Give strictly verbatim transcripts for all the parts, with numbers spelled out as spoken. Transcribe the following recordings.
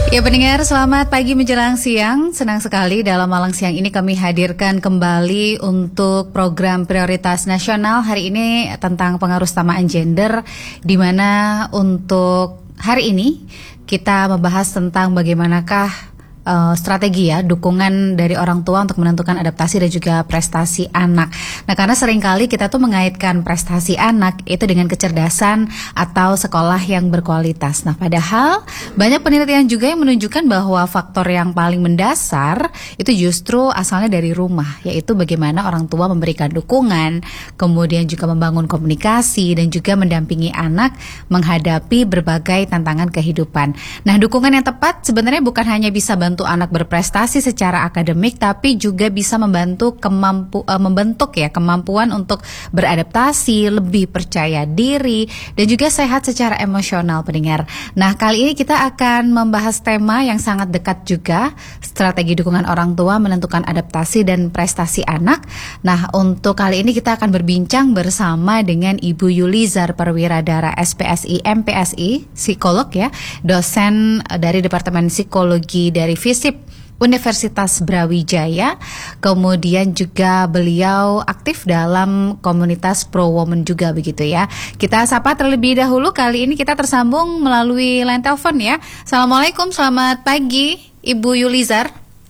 Ya pendengar, selamat pagi menjelang siang. Senang sekali dalam malam siang ini kami hadirkan kembali untuk program prioritas nasional hari ini tentang pengaruh samaan gender, di mana untuk hari ini kita membahas tentang bagaimanakah Uh, strategi ya, dukungan dari orang tua untuk menentukan adaptasi dan juga prestasi anak. Nah, karena seringkali kita tuh mengaitkan prestasi anak itu dengan kecerdasan atau sekolah yang berkualitas. Nah, padahal banyak penelitian juga yang menunjukkan bahwa faktor yang paling mendasar itu justru asalnya dari rumah, yaitu bagaimana orang tua memberikan dukungan, kemudian juga membangun komunikasi dan juga mendampingi anak menghadapi berbagai tantangan kehidupan. Nah, dukungan yang tepat sebenarnya bukan hanya bisa bantu membantu anak berprestasi secara akademik, tapi juga bisa membantu kemampu uh, membentuk ya kemampuan untuk beradaptasi, lebih percaya diri dan juga sehat secara emosional, pendengar. Nah, kali ini kita akan membahas tema yang sangat dekat juga, strategi dukungan orang tua menentukan adaptasi dan prestasi anak. Nah, untuk kali ini kita akan berbincang bersama dengan Ibu Yulizar Perwiradara S P S I M P S I, psikolog ya, dosen dari Departemen Psikologi dari FISIP Universitas Brawijaya. Kemudian juga beliau aktif dalam komunitas Pro Women juga begitu ya. Kita sapa terlebih dahulu, kali ini kita tersambung melalui line telepon ya. Assalamualaikum, selamat pagi Ibu Yulizar.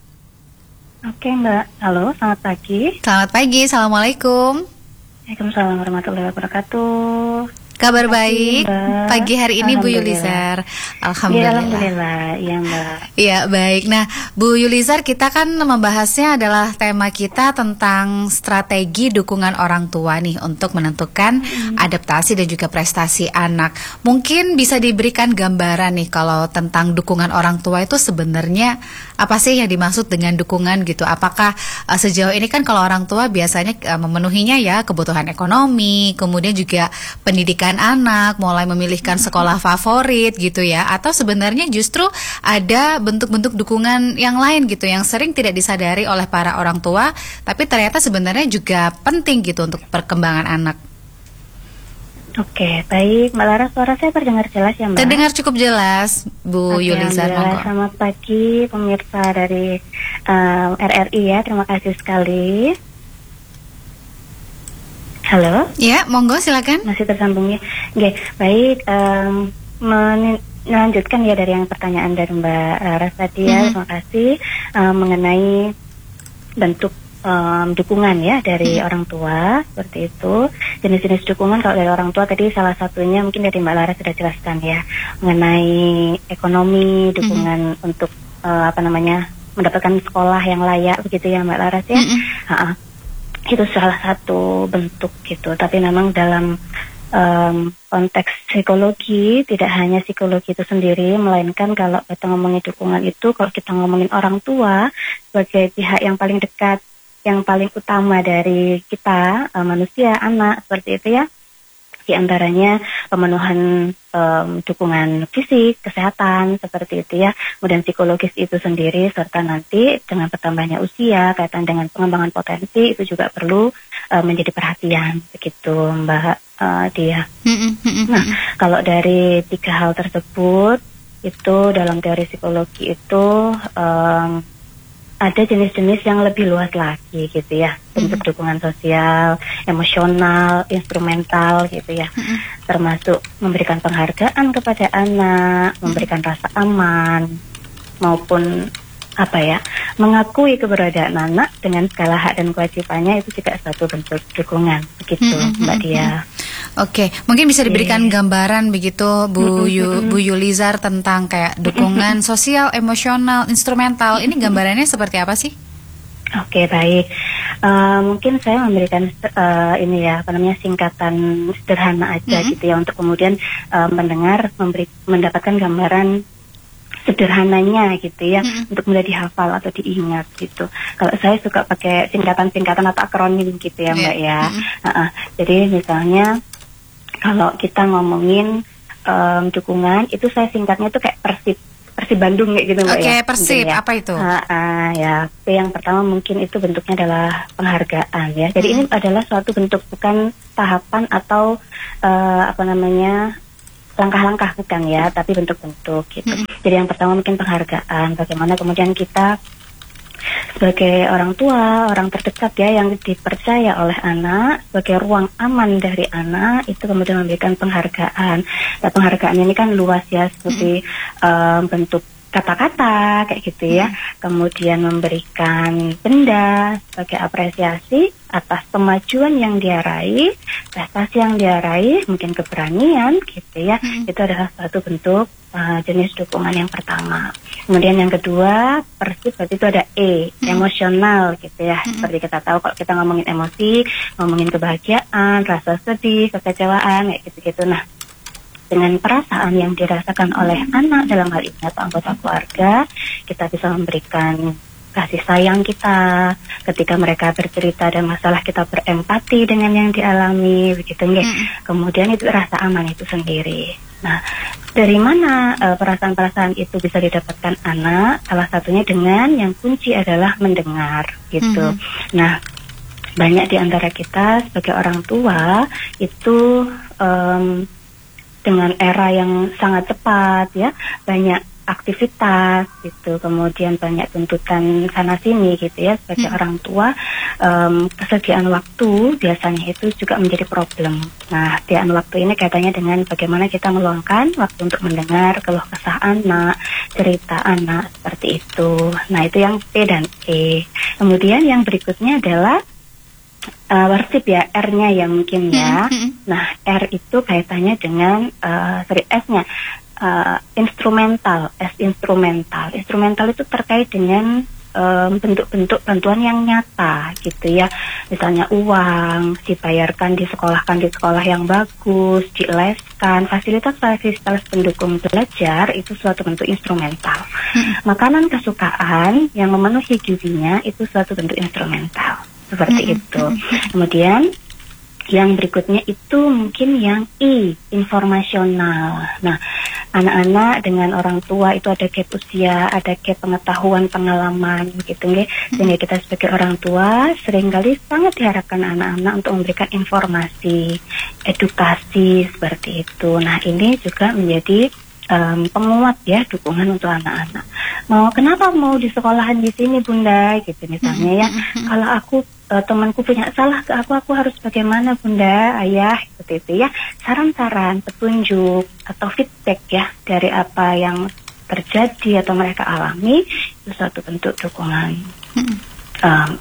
Oke Mbak, halo, selamat pagi. Selamat pagi, Assalamualaikum. Waalaikumsalam warahmatullahi wabarakatuh. Kabar baik Mbak. Pagi hari ini Bu Yulizar. Alhamdulillah. Ya, Alhamdulillah, iya Mbak. Iya baik. Nah Bu Yulizar, kita kan membahasnya adalah tema kita tentang strategi dukungan orang tua nih untuk menentukan hmm. adaptasi dan juga prestasi anak. Mungkin bisa diberikan gambaran nih kalau tentang dukungan orang tua itu sebenarnya apa sih yang dimaksud dengan dukungan gitu? Apakah uh, sejauh ini kan kalau orang tua biasanya uh, memenuhinya ya kebutuhan ekonomi, kemudian juga pendidikan anak, mulai memilihkan sekolah favorit gitu ya, atau sebenarnya justru ada bentuk-bentuk dukungan yang lain gitu yang sering tidak disadari oleh para orang tua, tapi ternyata sebenarnya juga penting gitu untuk perkembangan anak. Oke, baik Mbak Lara, suara saya terdengar jelas ya Mbak? Terdengar cukup jelas Bu Oke, Yulizar. Selamat pagi pemirsa dari um, R R I ya, terima kasih sekali. Halo? Ya, monggo silakan. Masih tersambung ya. Oke, baik. Um, melanjutkan ya dari yang pertanyaan dari Mbak Ras tadi ya. Mm-hmm. Terima kasih um, mengenai bentuk um, dukungan ya dari mm-hmm. orang tua seperti itu. Jenis-jenis dukungan kalau dari orang tua tadi salah satunya mungkin dari Mbak Lara sudah jelaskan ya mengenai ekonomi, dukungan mm-hmm. untuk uh, apa namanya mendapatkan sekolah yang layak begitu ya Mbak Laras ya. Mm-hmm. Ha-ha. Itu salah satu bentuk gitu, tapi memang dalam um, konteks psikologi tidak hanya psikologi itu sendiri, melainkan kalau kita ngomongin dukungan itu, kalau kita ngomongin orang tua sebagai pihak yang paling dekat, yang paling utama dari kita uh, manusia, anak seperti itu ya, di antaranya pemenuhan um, dukungan fisik, kesehatan seperti itu ya, kemudian psikologis itu sendiri, serta nanti dengan bertambahnya usia kaitan dengan pengembangan potensi itu juga perlu uh, menjadi perhatian begitu Mbak uh, Dia. Nah, kalau dari tiga hal tersebut itu dalam teori psikologi itu um, ada jenis-jenis yang lebih luas lagi gitu ya, bentuk mm-hmm. dukungan sosial, emosional, instrumental gitu ya, mm-hmm. termasuk memberikan penghargaan kepada anak, mm-hmm. memberikan rasa aman, maupun apa ya, mengakui keberadaan anak dengan segala hak dan kewajibannya, itu juga satu bentuk dukungan begitu mm-hmm. Mbak Dia. Oke, mungkin bisa diberikan yeah. gambaran begitu Bu Yu, Bu Yulizar tentang kayak dukungan sosial, emosional, instrumental. Ini gambarannya seperti apa sih? Oke, baik. Uh, mungkin saya memberikan uh, ini ya, apa namanya singkatan sederhana aja mm-hmm. gitu ya, untuk kemudian uh, mendengar memberi, mendapatkan gambaran sederhananya gitu ya, mm-hmm. untuk mudah dihafal atau diingat gitu. Kalau saya suka pakai singkatan-singkatan atau akronim gitu ya Mbak yeah. ya. Mm-hmm. Uh-uh. Jadi misalnya kalau kita ngomongin um, dukungan, itu saya singkatnya tuh kayak Persib, Persib Bandung kayak gitu Mbak okay, ya. Oke, Persib, ya. apa itu? Uh, uh, ya, P yang pertama mungkin itu bentuknya adalah penghargaan ya. Jadi hmm. ini adalah suatu bentuk, bukan tahapan atau uh, apa namanya langkah-langkah bukan ya, tapi bentuk-bentuk gitu. Hmm. Jadi yang pertama mungkin penghargaan, bagaimana kemudian kita sebagai orang tua, orang terdekat ya yang dipercaya oleh anak sebagai ruang aman dari anak, itu kemudian memberikan penghargaan. Nah, penghargaan ini kan luas ya, seperti um, bentuk kata-kata kayak gitu ya, hmm. kemudian memberikan benda sebagai apresiasi atas kemajuan yang dia raih, prestasi yang dia raih, mungkin keberanian gitu ya, hmm. itu adalah suatu bentuk uh, jenis dukungan yang pertama. Kemudian yang kedua, persis berarti itu ada E, hmm. emosional gitu ya, hmm. seperti kita tahu kalau kita ngomongin emosi, ngomongin kebahagiaan, rasa sedih, kekecewaan kayak gitu-gitu. Nah, dengan perasaan yang dirasakan oleh anak dalam hal ini atau anggota keluarga, kita bisa memberikan kasih sayang kita ketika mereka bercerita dan masalah, kita berempati dengan yang dialami begitu nggih. Mm. Kemudian itu rasa aman itu sendiri. Nah, dari mana uh, perasaan-perasaan itu bisa didapatkan anak? Salah satunya dengan yang kunci adalah mendengar gitu. Mm-hmm. Nah, banyak di antara kita sebagai orang tua itu um, dengan era yang sangat cepat ya, banyak aktivitas gitu, kemudian banyak tuntutan sana sini gitu ya, sebagai hmm. orang tua um, kesediaan waktu biasanya itu juga menjadi problem. Nah, kesediaan waktu ini kaitannya dengan bagaimana kita meluangkan waktu untuk mendengar keluh kesah anak, cerita anak seperti itu. Nah, itu yang P dan E. Kemudian yang berikutnya adalah Uh, worship ya, R-nya ya mungkin ya. Mm-hmm. Nah, R itu kaitannya dengan uh, sorry S-nya uh, instrumental, S instrumental. Instrumental itu terkait dengan um, bentuk-bentuk bantuan yang nyata gitu ya. Misalnya uang, dibayarkan, disekolahkan di sekolah yang bagus, dileskan, fasilitas-fasilitas pendukung belajar, itu suatu bentuk instrumental. Mm-hmm. Makanan kesukaan yang memenuhi gizinya itu suatu bentuk instrumental. Seperti mm-hmm. itu. Kemudian yang berikutnya itu mungkin yang I, informasional. Nah, anak-anak dengan orang tua itu ada gap usia, ada gap pengetahuan, pengalaman gitu nggih. Sehingga kita sebagai orang tua seringkali sangat diharapkan anak-anak untuk memberikan informasi, edukasi seperti itu. Nah, ini juga menjadi Um, penguat ya, dukungan untuk anak-anak. Mau kenapa mau di sekolahan di sini Bunda gitu misalnya ya. Kalau aku uh, temanku punya salah ke aku, aku harus bagaimana Bunda, Ayah seperti itu ya. Saran-saran, petunjuk atau feedback ya dari apa yang terjadi atau mereka alami, itu suatu bentuk dukungan um,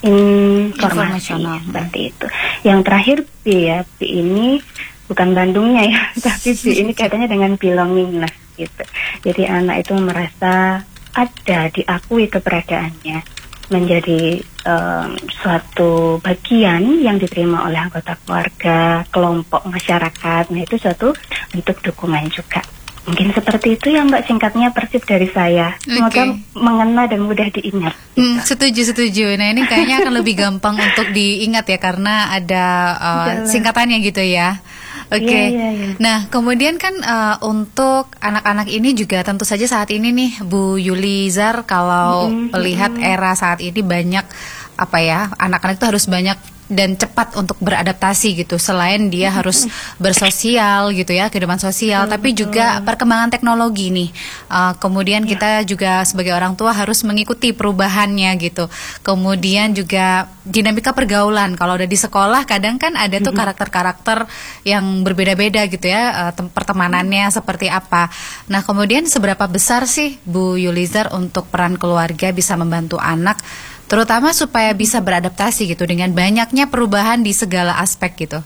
informasi seperti itu. Yang terakhir B ya, B ini bukan Bandungnya ya, tapi ini kaitannya dengan belongingness gitu. Jadi anak itu merasa ada, diakui keberadaannya, menjadi um, suatu bagian yang diterima oleh anggota keluarga, kelompok masyarakat. Nah, itu suatu bentuk dukungan juga. Mungkin seperti itu ya Mbak, singkatnya persib dari saya. Semoga okay. mengena dan mudah diingat. Gitu. Hmm, setuju, setuju. Nah, ini kayaknya akan lebih gampang untuk diingat ya, karena ada uh, singkatannya gitu ya. Oke, okay. yeah, yeah, yeah. Nah kemudian kan uh, untuk anak-anak ini juga tentu saja saat ini nih Bu Yulizar, kalau mm-hmm. melihat era saat ini banyak apa ya, anak-anak itu harus banyak dan cepat untuk beradaptasi gitu. Selain dia harus bersosial gitu ya, kehidupan sosial, betul, tapi betul. juga perkembangan teknologi nih. Uh, kemudian ya. kita juga sebagai orang tua harus mengikuti perubahannya gitu. Kemudian juga dinamika pergaulan. Kalau udah di sekolah kadang kan ada tuh karakter-karakter yang berbeda-beda gitu ya, uh, pertemanannya seperti apa. Nah, kemudian seberapa besar sih Bu Yulizar untuk peran keluarga bisa membantu anak, terutama supaya bisa beradaptasi gitu dengan banyaknya perubahan di segala aspek gitu.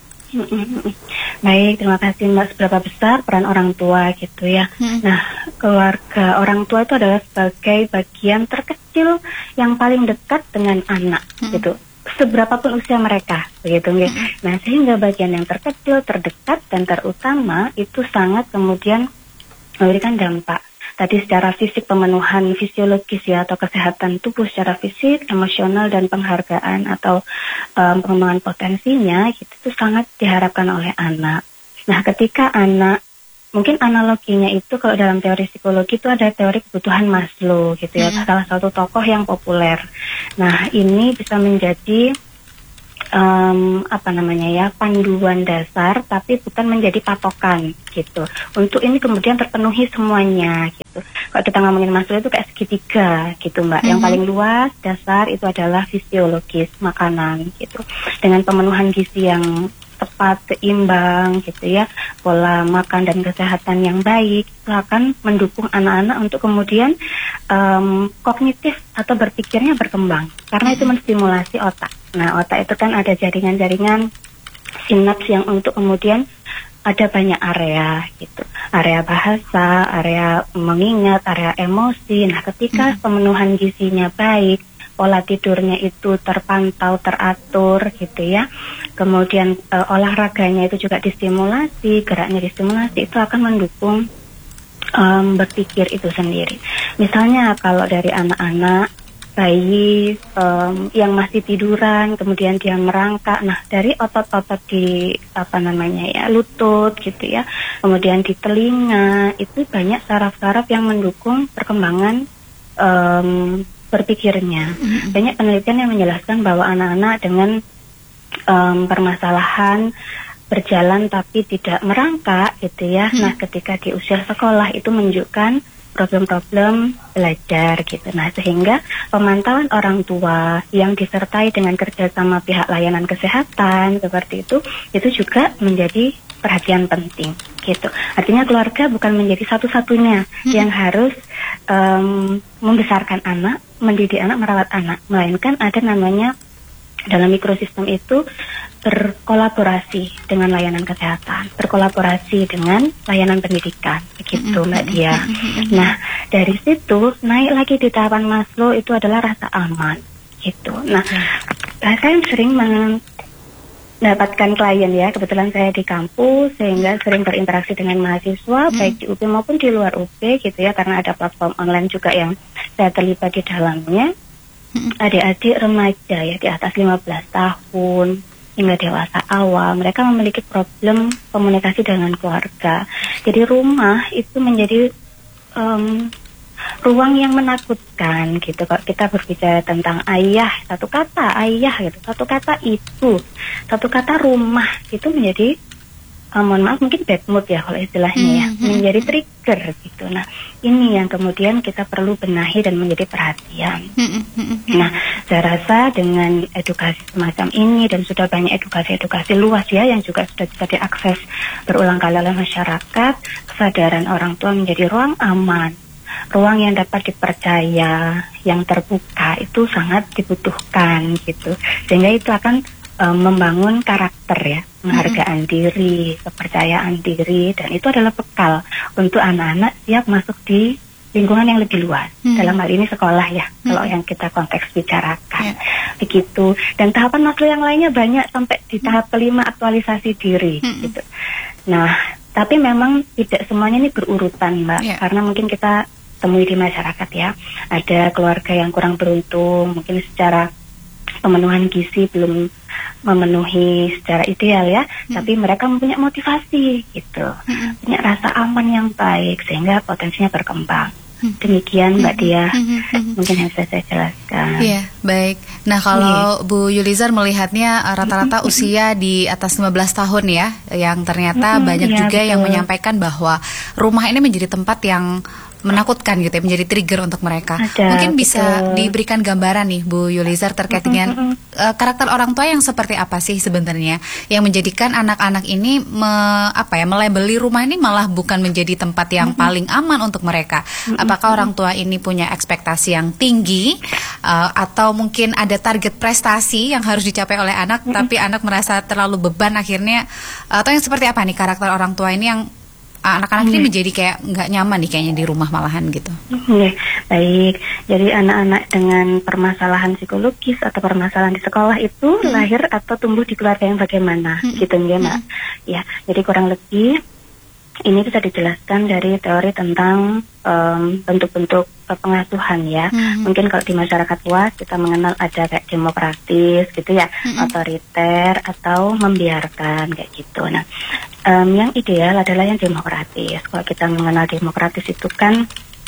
Baik, terima kasih Mbak. Seberapa besar peran orang tua gitu ya. Hmm. Nah, keluarga orang tua itu adalah sebagai bagian terkecil yang paling dekat dengan anak hmm. gitu. Seberapapun usia mereka, begitu nggih. Hmm. Nah, sehingga bagian yang terkecil, terdekat dan terutama itu sangat kemudian memberikan dampak. Tadi secara fisik, pemenuhan fisiologis ya, atau kesehatan tubuh secara fisik, emosional dan penghargaan atau um, pengembangan potensinya itu sangat diharapkan oleh anak. Nah, ketika anak, mungkin analoginya itu kalau dalam teori psikologi itu ada teori kebutuhan Maslow gitu ya, hmm. salah satu tokoh yang populer. Nah, ini bisa menjadi um, apa namanya ya panduan dasar, tapi bukan menjadi patokan gitu. Untuk ini kemudian terpenuhi semuanya gitu. Kalau kita ngomongin Maslow itu kayak segitiga gitu Mbak. Mm-hmm. Yang paling luas dasar itu adalah fisiologis makanan gitu. Dengan pemenuhan gizi yang tepat, seimbang gitu ya, pola makan dan kesehatan yang baik itu akan mendukung anak-anak untuk kemudian um, kognitif atau berpikirnya berkembang, karena itu menstimulasi otak. Nah, otak itu kan ada jaringan-jaringan sinaps yang untuk kemudian ada banyak area gitu, area bahasa, area mengingat, area emosi. Nah, ketika pemenuhan gizinya baik, pola tidurnya itu terpantau, teratur gitu ya. Kemudian e, olahraganya itu juga distimulasi, geraknya distimulasi, itu akan mendukung um, berpikir itu sendiri. Misalnya kalau dari anak-anak bayi um, yang masih tiduran, kemudian dia merangkak, nah dari otot-otot di apa namanya ya lutut gitu ya, kemudian di telinga itu banyak saraf-saraf yang mendukung perkembangan um, berpikirnya. Mm-hmm. Banyak penelitian yang menjelaskan bahwa anak-anak dengan um, permasalahan berjalan tapi tidak merangkak gitu ya. Mm-hmm. Nah, ketika di usia sekolah itu menunjukkan problem-problem belajar gitu. Nah, sehingga pemantauan orang tua yang disertai dengan kerjasama pihak layanan kesehatan seperti itu, itu juga menjadi perhatian penting gitu. Artinya keluarga bukan menjadi satu-satunya hmm. yang harus um, membesarkan anak, mendidik anak, merawat anak, melainkan ada namanya dalam mikrosistem itu berkolaborasi dengan layanan kesehatan, berkolaborasi dengan layanan pendidikan, begitu mm-hmm. Mbak Dia. Mm-hmm. Nah, dari situ naik lagi di tahapan Maslow itu adalah rasa aman, gitu. Nah, mm-hmm. saya sering mendapatkan klien ya, kebetulan saya di kampus sehingga sering berinteraksi dengan mahasiswa mm-hmm. baik di U P maupun di luar U P gitu ya, karena ada platform online juga yang saya terlibat di dalamnya. Mm-hmm. Adik-adik remaja ya di atas lima belas tahun hingga dewasa awal, mereka memiliki problem komunikasi dengan keluarga. Jadi rumah itu menjadi um, ruang yang menakutkan gitu. Kalau kita berbicara tentang ayah, satu kata ayah gitu, satu kata ibu, satu kata rumah, itu menjadi um, mohon maaf mungkin bad mood ya kalau istilahnya ya, mm-hmm. menjadi trigger gitu. Nah, ini yang kemudian kita perlu benahi dan menjadi perhatian. Mm-hmm. Nah, saya rasa dengan edukasi semacam ini dan sudah banyak edukasi-edukasi luas ya yang juga sudah bisa diakses berulang kali oleh masyarakat, kesadaran orang tua menjadi ruang aman, ruang yang dapat dipercaya, yang terbuka itu sangat dibutuhkan gitu. Sehingga itu akan um, membangun karakter ya, penghargaan mm-hmm. diri, kepercayaan diri, dan itu adalah bekal untuk anak-anak siap masuk di lingkungan yang lebih luas. Hmm. Dalam hal ini sekolah ya, hmm. kalau yang kita konteks bicarakan. Yeah. Begitu. Dan tahapan Maslow yang lainnya banyak sampai di tahap kelima aktualisasi diri hmm. gitu. Nah, tapi memang tidak semuanya ini berurutan Mbak, yeah. karena mungkin kita temui di masyarakat ya. Ada keluarga yang kurang beruntung, mungkin secara pemenuhan gizi belum memenuhi secara ideal ya, hmm. tapi mereka mempunyai motivasi gitu, hmm. punya rasa aman yang baik sehingga potensinya berkembang. Demikian Mbak Dia, mm-hmm. mungkin yang bisa saya jelaskan. Iya, baik. Nah, kalau yeah. Bu Yulizar melihatnya rata-rata mm-hmm. usia di atas lima belas tahun ya, yang ternyata mm-hmm, banyak ya, juga betul. Yang menyampaikan bahwa rumah ini menjadi tempat yang menakutkan gitu ya, menjadi trigger untuk mereka. Ada, mungkin bisa betul. Diberikan gambaran nih Bu Yulizar terkait dengan mm-hmm. uh, karakter orang tua yang seperti apa sih sebenarnya yang menjadikan anak-anak ini me, apa ya melabeli rumah ini malah bukan menjadi tempat yang mm-hmm. paling aman untuk mereka. Mm-hmm. Apakah orang tua ini punya ekspektasi yang tinggi uh, atau mungkin ada target prestasi yang harus dicapai oleh anak mm-hmm. tapi anak merasa terlalu beban akhirnya, uh, atau yang seperti apa nih karakter orang tua ini yang anak-anak ini menjadi kayak nggak nyaman nih kayaknya di rumah malahan gitu. Oke, baik. Jadi anak-anak dengan permasalahan psikologis atau permasalahan di sekolah itu hmm. lahir atau tumbuh di keluarga yang bagaimana, hmm. gitu ya Mbak. Hmm. Ya, jadi kurang lebih ini bisa dijelaskan dari teori tentang um, bentuk-bentuk uh, pengasuhan ya. Hmm. Mungkin kalau di masyarakat luas kita mengenal ada kayak demokratis gitu ya, hmm. otoriter atau membiarkan kayak gitu. Nah, Um, yang ideal adalah yang demokratis. Kalau kita mengenal demokratis itu kan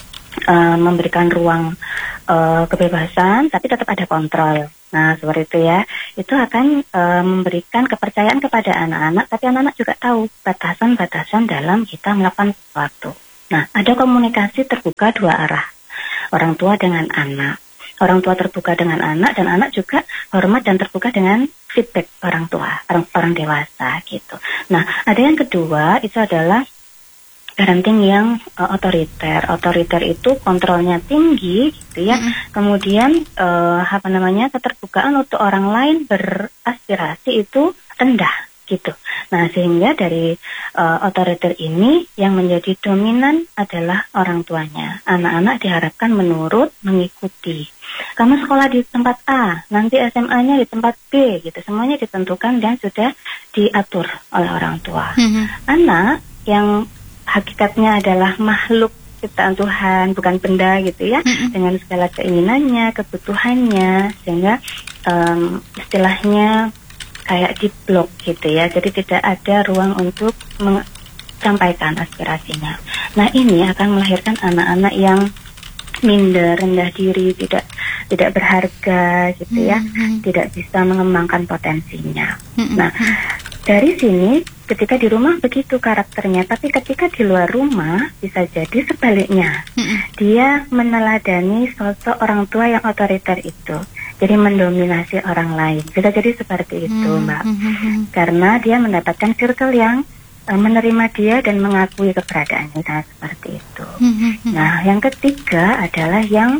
um, memberikan ruang uh, kebebasan, tapi tetap ada kontrol. Nah, seperti itu ya. itu akan e, memberikan kepercayaan kepada anak-anak, tapi anak-anak juga tahu batasan-batasan dalam kita melakukan sesuatu. Nah, ada komunikasi terbuka dua arah, orang tua dengan anak. Orang tua terbuka dengan anak, dan anak juga hormat dan terbuka dengan feedback orang tua, orang, orang dewasa gitu. Nah, ada yang kedua, itu adalah parenting yang uh, otoriter. Otoriter itu kontrolnya tinggi gitu ya. Mm-hmm. Kemudian uh, apa namanya, keterbukaan untuk orang lain beraspirasi itu rendah gitu. Nah, sehingga dari uh, otoriter ini yang menjadi dominan adalah orang tuanya. Anak-anak diharapkan menurut, mengikuti. Kamu sekolah di tempat A, nanti S M A-nya di tempat B gitu. Semuanya ditentukan dan sudah diatur oleh orang tua. Mm-hmm. Anak yang hakikatnya adalah makhluk ciptaan Tuhan, bukan benda gitu ya, mm-hmm. dengan segala keinginannya, kebutuhannya, sehingga um, istilahnya kayak di blok gitu ya, jadi tidak ada ruang untuk menyampaikan aspirasinya. Nah, ini akan melahirkan anak-anak yang minder, rendah diri, tidak tidak berharga gitu ya, mm-hmm. tidak bisa mengembangkan potensinya. Mm-hmm. Nah, dari sini ketika di rumah begitu karakternya, tapi ketika di luar rumah bisa jadi sebaliknya. Mm-hmm. Dia meneladani sosok orang tua yang otoriter itu. Jadi mendominasi orang lain. Bisa jadi seperti itu, hmm, Mbak. Hmm, hmm. Karena dia mendapatkan circle yang uh, menerima dia dan mengakui keberadaannya. Nah, seperti itu. Hmm, hmm. Nah, yang ketiga adalah yang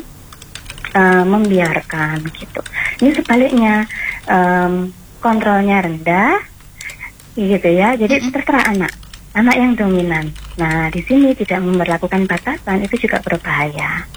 uh, membiarkan gitu. Ini sebaliknya, um, kontrolnya rendah, gitu ya. Jadi hmm. terserah anak, anak yang dominan. Nah, di sini tidak memperlakukan batasan, itu juga berbahaya.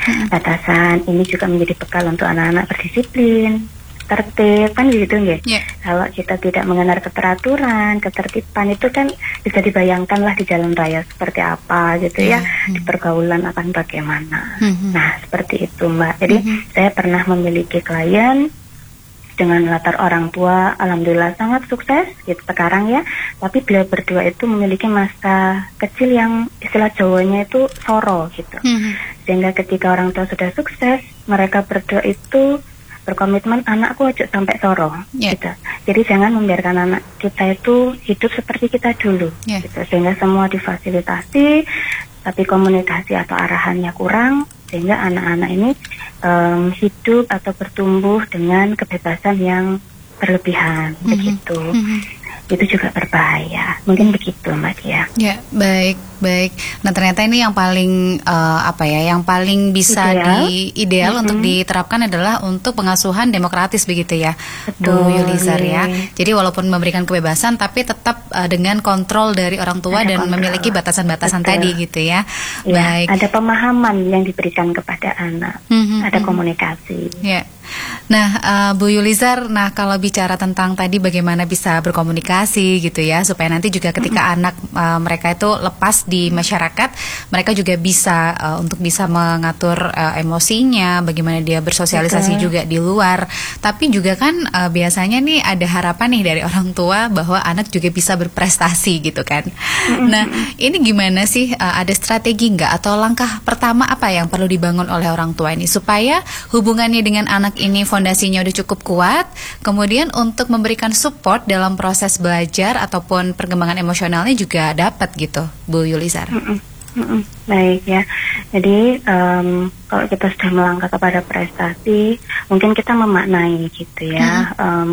Batasan ini juga menjadi bekal untuk anak-anak berdisiplin, tertib, kan gitu nggih. Yeah. Kalau kita tidak mengenal keteraturan, ketertiban itu kan bisa dibayangkan lah di jalan raya seperti apa gitu yeah. ya, mm-hmm. di pergaulan akan bagaimana. Mm-hmm. Nah, seperti itu Mbak. Jadi mm-hmm. saya pernah memiliki klien dengan latar orang tua, alhamdulillah sangat sukses gitu sekarang ya. Tapi beliau berdua itu memiliki masa kecil yang istilah Jawanya itu soro gitu. Mm-hmm. Sehingga ketika orang tua sudah sukses, mereka berdua itu berkomitmen anakku aja sampai soro yeah. gitu. Jadi jangan membiarkan anak kita itu hidup seperti kita dulu yeah. gitu. Sehingga semua difasilitasi, tapi komunikasi atau arahannya kurang, sehingga anak-anak ini um, hidup atau bertumbuh dengan kebebasan yang berlebihan, mm-hmm. begitu. Mm-hmm. Itu juga berbahaya. Mungkin begitu, Mbak Dia. Ya, baik, baik. Nah, ternyata ini yang paling uh, apa ya, yang paling bisa ideal, di, ideal mm-hmm. untuk diterapkan adalah untuk pengasuhan demokratis begitu ya, Betul, Bu Yulizar ya. Jadi walaupun memberikan kebebasan, tapi tetap uh, dengan kontrol dari orang tua ada dan kontrol. Memiliki batasan-batasan Betul. Tadi gitu ya. ya. Baik. Ada pemahaman yang diberikan kepada anak, mm-hmm. ada komunikasi. Ya. Nah, uh, Bu Yulizar, nah kalau bicara tentang tadi bagaimana bisa berkomunikasi gitu ya, supaya nanti juga ketika mm-hmm. anak uh, mereka itu lepas di masyarakat, mereka juga bisa uh, untuk bisa mengatur uh, emosinya, bagaimana dia bersosialisasi okay. juga di luar. Tapi juga kan uh, biasanya nih ada harapan nih dari orang tua bahwa anak juga bisa berprestasi gitu kan. Mm-hmm. Nah, ini gimana sih, uh, ada strategi nggak atau langkah pertama apa yang perlu dibangun oleh orang tua ini supaya hubungannya dengan anak ini fondasinya udah cukup kuat, kemudian untuk memberikan support dalam proses belajar ataupun perkembangan emosionalnya juga dapat gitu, Bu Yulizar. Mm-mm. Mm-mm. Baik ya, jadi um, kalau kita sudah melangkah kepada prestasi, mungkin kita memaknai gitu ya. Mm-hmm. um,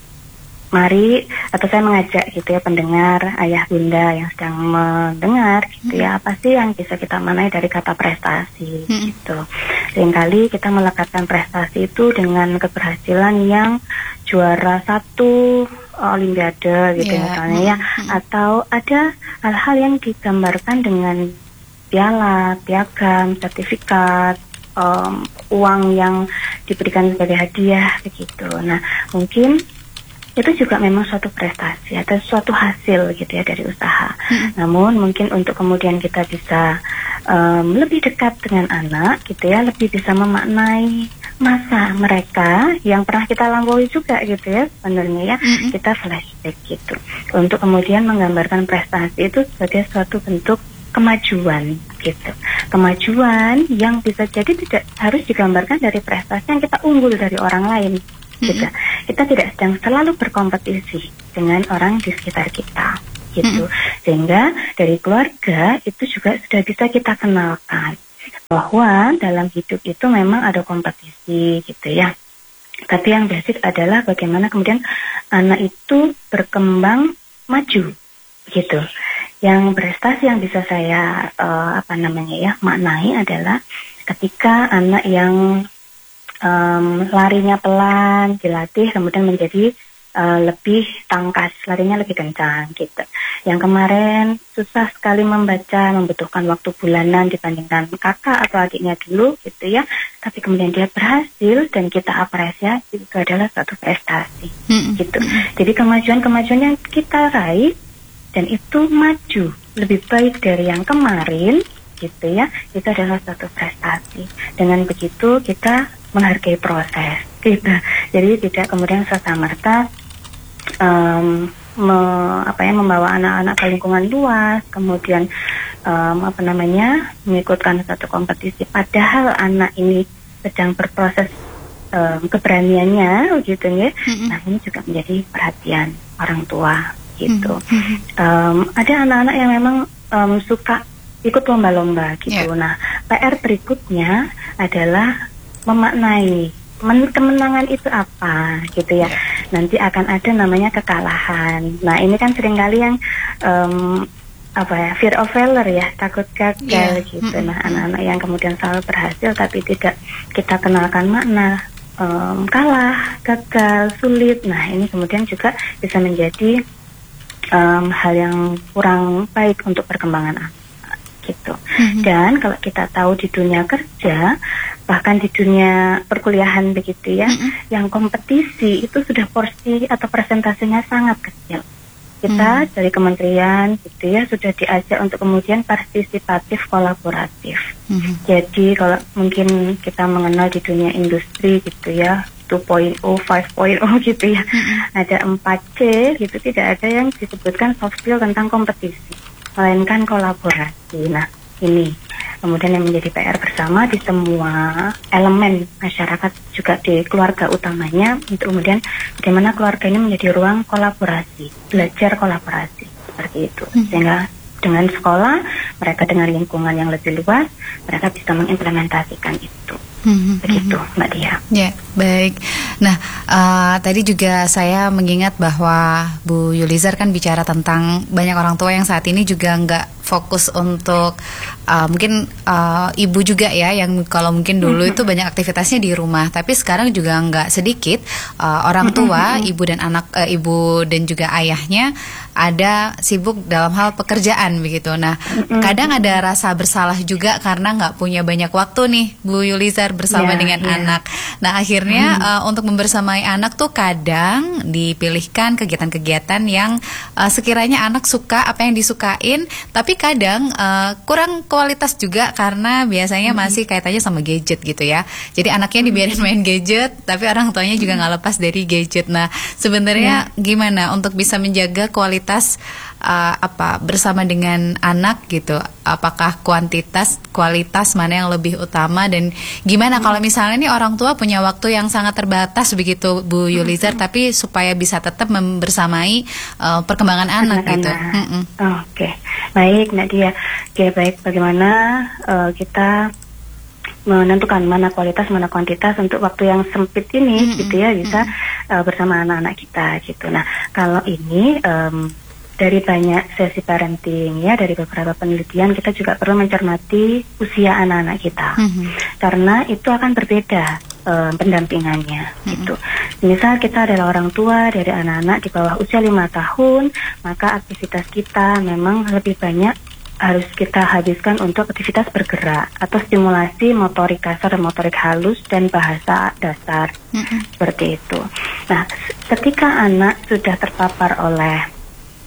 Mari, atau saya mengajak gitu ya pendengar, ayah bunda yang sedang mendengar gitu ya, apa sih yang bisa kita maknai dari kata prestasi hmm. gitu. Seringkali kita melekatkan prestasi itu dengan keberhasilan yang juara satu olimpiade gitu yeah. misalnya ya, hmm. atau ada hal-hal yang digambarkan dengan piala, piagam, sertifikat, um, uang yang diberikan sebagai hadiah begitu. Nah, mungkin itu juga memang suatu prestasi atau suatu hasil gitu ya dari usaha. Hmm. Namun mungkin untuk kemudian kita bisa um, lebih dekat dengan anak gitu ya, lebih bisa memaknai masa mereka yang pernah kita lampaui juga gitu ya sebenarnya ya. Hmm. Kita flashback gitu untuk kemudian menggambarkan prestasi itu sebagai suatu bentuk kemajuan gitu. Kemajuan yang bisa jadi tidak harus digambarkan dari prestasi yang kita unggul dari orang lain. gitu. Kita tidak sedang selalu berkompetisi dengan orang di sekitar kita, gitu. Sehingga dari keluarga itu juga sudah bisa kita kenalkan bahwa dalam hidup itu memang ada kompetisi, gitu ya. Tapi yang basic adalah bagaimana kemudian anak itu berkembang maju, gitu. Yang prestasi yang bisa saya uh, apa namanya ya maknai adalah ketika anak yang um, larinya pelan dilatih kemudian menjadi uh, lebih tangkas, larinya lebih kencang gitu. Yang kemarin susah sekali membaca, membutuhkan waktu bulanan dibandingkan kakak atau adiknya dulu gitu ya. Tapi kemudian dia berhasil dan kita apresiasi, itu adalah suatu prestasi mm-hmm. gitu. Jadi kemajuan-kemajuan yang kita raih dan itu maju lebih baik dari yang kemarin gitu ya, itu adalah suatu prestasi. Dengan begitu kita menghargai proses gitu. Jadi tidak kemudian serta-merta um, me, apa ya membawa anak-anak ke lingkungan luas, kemudian um, apa namanya mengikutkan satu kompetisi. Padahal anak ini sedang berproses um, keberaniannya gitu ya. Mm-hmm. Nah ini juga menjadi perhatian orang tua gitu. Mm-hmm. Um, ada anak-anak yang memang um, suka ikut lomba-lomba gitu. Yeah. Nah, P R berikutnya adalah memaknai men- kemenangan itu apa gitu ya. Yeah. Nanti akan ada namanya kekalahan. Nah, ini kan seringkali yang um, apa ya, fear of failure ya, takut gagal yeah. gitu. Mm-hmm. Nah, anak-anak yang kemudian selalu berhasil tapi tidak kita kenalkan makna um, kalah, gagal, sulit. Nah, ini kemudian juga bisa menjadi um, hal yang kurang baik untuk perkembangan anak. Gitu. Mm-hmm. Dan kalau kita tahu di dunia kerja, bahkan di dunia perkuliahan begitu ya, mm-hmm. yang kompetisi itu sudah porsi atau presentasinya sangat kecil. Kita mm-hmm. dari kementerian gitu ya sudah diajak untuk kemudian partisipatif kolaboratif. Mm-hmm. Jadi kalau mungkin kita mengenal di dunia industri gitu ya, dua titik nol, lima titik nol gitu ya, mm-hmm. ada empat C gitu, tidak ada yang disebutkan soft skill tentang kompetisi, melainkan kolaborasi. Nah, ini kemudian yang menjadi P R bersama di semua elemen masyarakat, juga di keluarga utamanya, untuk kemudian bagaimana keluarga ini menjadi ruang kolaborasi, belajar kolaborasi, seperti itu. Sehingga dengan sekolah, mereka dengan lingkungan yang lebih luas, mereka bisa mengimplementasikan itu. Hmm, begitu Mbak Dia. Ya, baik. Nah, uh, tadi juga saya mengingat bahwa Bu Yulizar kan bicara tentang banyak orang tua yang saat ini juga nggak fokus untuk uh, mungkin uh, ibu juga ya, yang kalau mungkin dulu itu banyak aktivitasnya di rumah, tapi sekarang juga nggak sedikit uh, orang tua, ibu dan anak, uh, ibu dan juga ayahnya ada sibuk dalam hal pekerjaan begitu. Nah, kadang ada rasa bersalah juga karena nggak punya banyak waktu nih Bu Yulizar bersama yeah, dengan yeah. anak. Nah, akhirnya hmm. uh, untuk membersamai anak tuh kadang dipilihkan kegiatan-kegiatan yang uh, sekiranya anak suka, apa yang disukain, tapi kadang uh, kurang kualitas juga karena biasanya hmm. masih kaitannya sama gadget gitu ya. Jadi anaknya dibiarin main gadget, tapi orang tuanya juga nggak lepas dari gadget. Nah, sebenarnya yeah. gimana untuk bisa menjaga kualitas uh, apa bersama dengan anak gitu? Apakah kuantitas, kualitas mana yang lebih utama, dan gimana hmm. kalau misalnya nih orang tua punya waktu yang sangat terbatas begitu Bu Yulizar, hmm. tapi supaya bisa tetap membersamai uh, perkembangan anak, anak gitu. Hmm. Oh, Oke, okay. Baik Nadia. Oke, okay, baik. Bagaimana uh, kita menentukan mana kualitas, mana kuantitas untuk waktu yang sempit ini, hmm. gitu ya, bisa uh, bersama anak-anak kita gitu. Nah, kalau ini um, dari banyak sesi parenting ya, dari beberapa penelitian, kita juga perlu mencermati usia anak-anak kita, mm-hmm. karena itu akan berbeda um, pendampingannya, mm-hmm. gitu. Misal kita adalah orang tua dari anak-anak di bawah usia lima tahun, maka aktivitas kita memang lebih banyak harus kita habiskan untuk aktivitas bergerak atau stimulasi motorik kasar dan motorik halus dan bahasa dasar, mm-hmm. seperti itu. Nah, ketika anak sudah terpapar oleh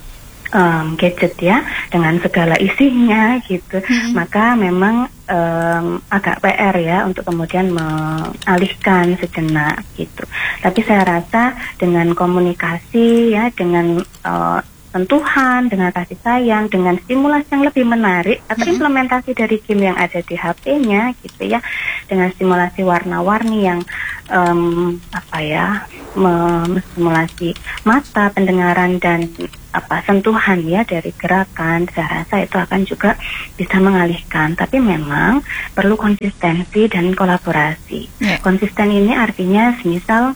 Um, gadget ya, dengan segala isinya gitu, hmm. maka memang um, agak P R ya untuk kemudian mengalihkan sejenak gitu. Tapi saya rasa dengan komunikasi ya, dengan uh, sentuhan, dengan kasih sayang, dengan stimulasi yang lebih menarik atau mm-hmm. implementasi dari game yang ada di H P-nya gitu ya, dengan stimulasi warna-warni yang um, apa ya, menstimulasi mata, pendengaran dan apa sentuhan ya dari gerakan, saya rasa itu akan juga bisa mengalihkan. Tapi memang perlu konsistensi dan kolaborasi. Yeah. Konsisten ini artinya semisal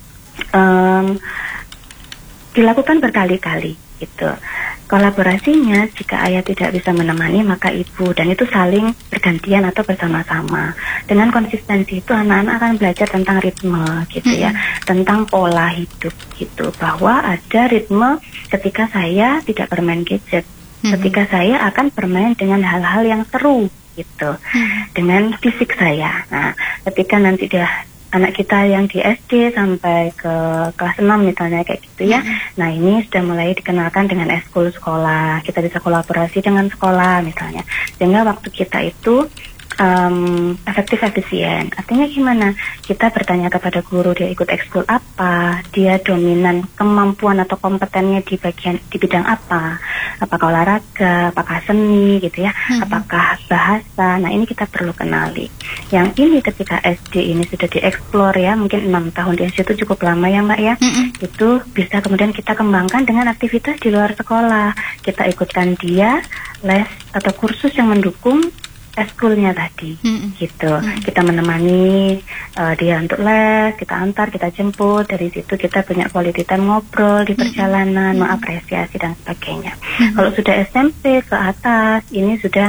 um, dilakukan berkali-kali gitu. Kolaborasinya jika ayah tidak bisa menemani maka ibu, dan itu saling bergantian atau bersama-sama. Dengan konsistensi itu anak-anak akan belajar tentang ritme gitu ya, mm-hmm. tentang pola hidup gitu, bahwa ada ritme ketika saya tidak bermain gadget, mm-hmm. ketika saya akan bermain dengan hal-hal yang seru gitu, mm-hmm. dengan fisik saya. Nah, ketika nanti dia anak kita yang di S D sampai ke kelas enam misalnya kayak gitu ya. Mm-hmm. Nah ini sudah mulai dikenalkan dengan eskul sekolah. Kita bisa kolaborasi dengan sekolah misalnya. Sehingga waktu kita itu um, efektif efisien. Artinya gimana? Kita bertanya kepada guru dia ikut ekskul apa, dia dominan kemampuan atau kompetennya di bagian di bidang apa, apakah olahraga, apakah seni gitu ya, mm-hmm. apakah bahasa. Nah ini kita perlu kenali. Yang ini ketika S D ini sudah dieksplor ya, mungkin enam tahun di S D itu cukup lama ya Mbak ya, mm-hmm. itu bisa kemudian kita kembangkan dengan aktivitas di luar sekolah. Kita ikutkan dia les atau kursus yang mendukung eskulnya tadi, mm-hmm. gitu. Mm-hmm. Kita menemani uh, dia untuk les, kita antar, kita jemput. Dari situ kita punya quality time ngobrol di perjalanan, mm-hmm. mengapresiasi dan sebagainya. Mm-hmm. Kalau sudah S M P ke atas, ini sudah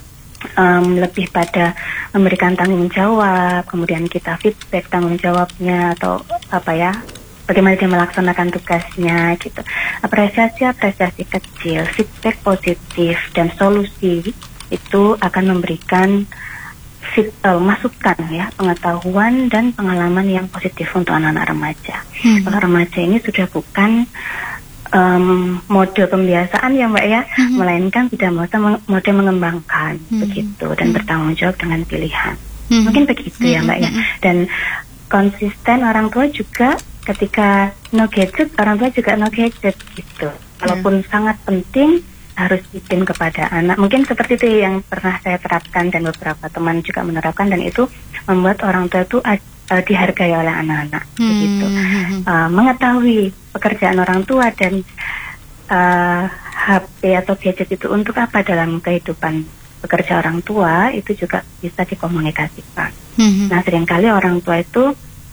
um, lebih pada memberikan tanggung jawab, kemudian kita feedback tanggung jawabnya atau apa ya, bagaimana dia melaksanakan tugasnya gitu. Apresiasi-apresiasi kecil, feedback positif dan solusi itu akan memberikan fit, uh, masukan ya, pengetahuan dan pengalaman yang positif untuk anak-anak remaja. Hmm. Kalau remaja ini sudah bukan um, mode pembiasaan ya Mbak ya, hmm. melainkan tidak mode, mode mengembangkan hmm. begitu dan hmm. bertanggung jawab dengan pilihan. Hmm. Mungkin begitu hmm. ya Mbak ya. Dan konsisten orang tua juga ketika no gadget, orang tua juga no gadget gitu. Walaupun hmm. sangat penting, harus izin kepada anak. Mungkin seperti itu yang pernah saya terapkan dan beberapa teman juga menerapkan, dan itu membuat orang tua itu uh, dihargai oleh anak-anak hmm. begitu. Uh, mengetahui pekerjaan orang tua dan uh, H P atau gadget itu untuk apa dalam kehidupan bekerja orang tua itu juga bisa dikomunikasikan. Hmm. Nah, seringkali orang tua itu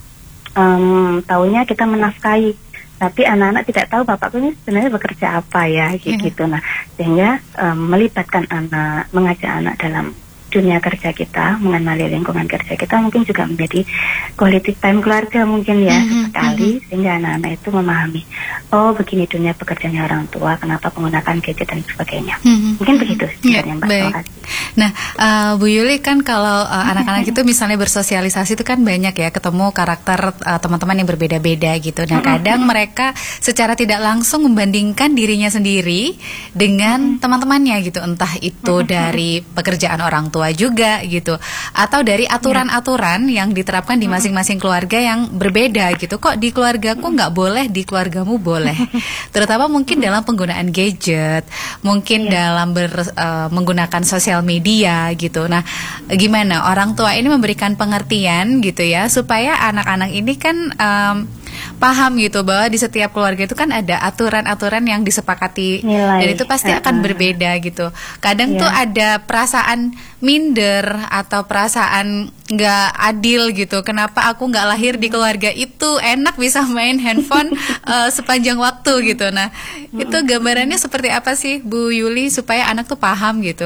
um, taunya kita menafkahi, tapi anak-anak tidak tahu bapakku ini sebenarnya bekerja apa ya, gitu. Yeah. Nah, sehingga um, melibatkan anak, mengajak anak dalam dunia kerja kita, mengenali lingkungan kerja kita, mungkin juga menjadi quality time keluarga mungkin ya, mm-hmm, sekali, mm-hmm. sehingga anak-anak itu memahami, oh begini dunia pekerjaannya orang tua, kenapa menggunakan gadget dan sebagainya. Mm-hmm. Mungkin begitu sebenarnya, Mbak. Baik. Nah, uh, Bu Yuli, kan kalau uh, anak-anak itu misalnya bersosialisasi itu kan banyak ya, ketemu karakter uh, teman-teman yang berbeda-beda gitu. Nah, kadang mereka secara tidak langsung membandingkan dirinya sendiri dengan teman-temannya gitu, entah itu dari pekerjaan orang tua juga gitu, atau dari aturan-aturan yang diterapkan di masing-masing keluarga yang berbeda gitu. Kok di keluargaku nggak boleh, di keluargamu boleh. Terutama mungkin dalam penggunaan gadget, mungkin yeah. dalam ber, uh, menggunakan sosial media gitu. Nah, gimana orang tua ini memberikan pengertian gitu ya, supaya anak-anak ini kan um, paham gitu bahwa di setiap keluarga itu kan ada aturan-aturan yang disepakati. Nilai. Dan itu pasti akan uh-uh. berbeda gitu. Kadang yeah. tuh ada perasaan minder atau perasaan nggak adil gitu. Kenapa aku nggak lahir di keluarga itu, enak bisa main handphone uh, sepanjang waktu gitu. Nah, mm-hmm. itu gambarannya seperti apa sih Bu Yuli supaya anak tuh paham gitu?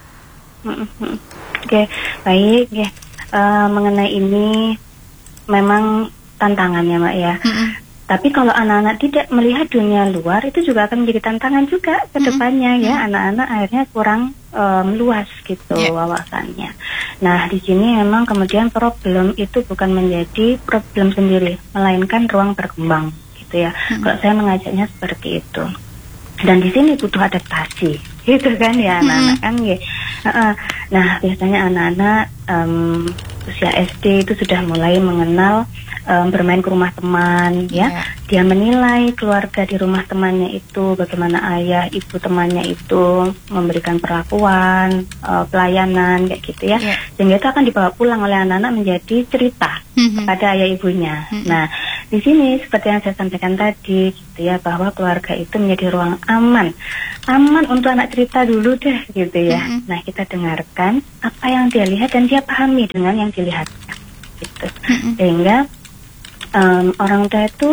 Mm-hmm. Oke, okay, baik ya. Uh, mengenai ini memang tantangannya Mbak ya. Mm-hmm. Tapi kalau anak-anak tidak melihat dunia luar, itu juga akan menjadi tantangan juga ke depannya mm-hmm. ya. Anak-anak akhirnya kurang um, luas gitu yeah. wawasannya. Nah, di sini memang kemudian problem itu bukan menjadi problem sendiri, melainkan ruang berkembang gitu ya. Mm-hmm. Kalau saya mengajaknya seperti itu. Dan di sini butuh adaptasi, gitu kan ya anak-anak kan ya. Uh-uh. Nah, biasanya anak-anak um, usia S D itu sudah mulai mengenal um, bermain ke rumah teman, ya. Yeah. Dia menilai keluarga di rumah temannya itu, bagaimana ayah, ibu temannya itu memberikan perlakuan, uh, pelayanan, kayak gitu ya. Yeah. Sehingga itu akan dibawa pulang oleh anak-anak menjadi cerita mm-hmm. kepada ayah ibunya. Mm-hmm. Nah, di sini seperti yang saya sampaikan tadi, gitu ya, bahwa keluarga itu menjadi ruang aman, aman untuk anak cerita dulu deh, gitu ya. Mm-hmm. Nah, kita dengarkan apa yang dia lihat dan dia pahami dengan yang dilihatnya, gitu. Mm-hmm. Sehingga um, orang tua itu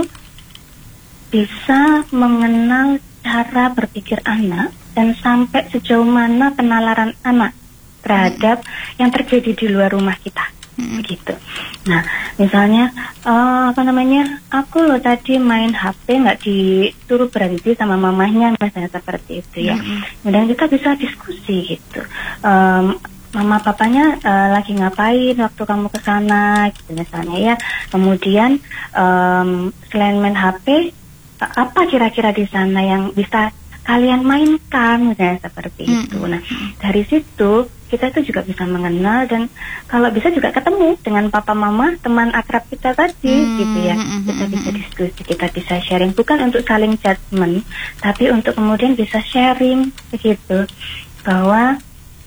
bisa mengenal cara berpikir anak dan sampai sejauh mana penalaran anak terhadap mm-hmm. yang terjadi di luar rumah kita. Begitu. Nah, misalnya uh, apa namanya, aku loh tadi main H P nggak disuruh berhenti sama mamahnya, misalnya seperti itu ya. Mm-hmm. Dan kita bisa diskusi gitu. Um, Mama papanya uh, lagi ngapain waktu kamu ke sana, gitu misalnya ya. Kemudian um, selain main H P, apa kira-kira di sana yang bisa kalian mainkan, misalnya seperti mm-hmm. itu. Nah, dari situ kita itu juga bisa mengenal dan kalau bisa juga ketemu dengan papa mama teman akrab kita tadi, hmm, gitu ya. Kita bisa diskusi, kita bisa sharing, bukan untuk saling judgement, tapi untuk kemudian bisa sharing begitu, bahwa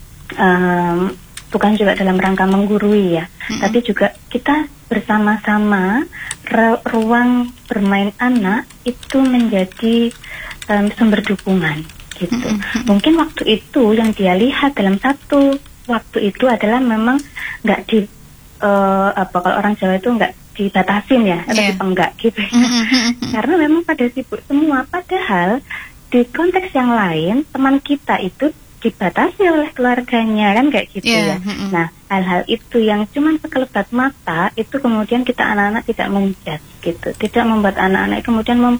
um, bukan juga dalam rangka menggurui ya, hmm. tapi juga kita bersama-sama re- ruang bermain anak itu menjadi um, sumber dukungan. Gitu. Mm-hmm. Mungkin waktu itu yang dia lihat dalam satu waktu itu adalah memang nggak di uh, apa kalau orang Jawa itu nggak dibatasin ya, atau yeah. dipenggak gitu ya. Mm-hmm. Karena memang pada sibuk semua, padahal di konteks yang lain teman kita itu dibatasi oleh keluarganya kan kayak gitu yeah. ya. Mm-hmm. Nah, hal-hal itu yang cuma sekelebat mata itu kemudian kita anak-anak tidak menjudge gitu, tidak membuat anak-anak kemudian mem-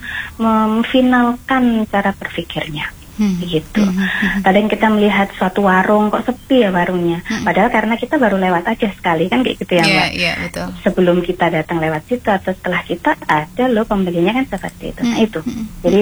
memfinalkan cara berpikirnya. Hmm. Begitu. Hmm. Kadang kita melihat suatu warung kok sepi ya warungnya, hmm. padahal karena kita baru lewat aja sekali kan kayak gitu ya, Mbak. Yeah, yeah, betul. Sebelum kita datang lewat situ atau setelah kita ada loh pembelinya kan seperti itu. Hmm. Nah itu. Hmm. Jadi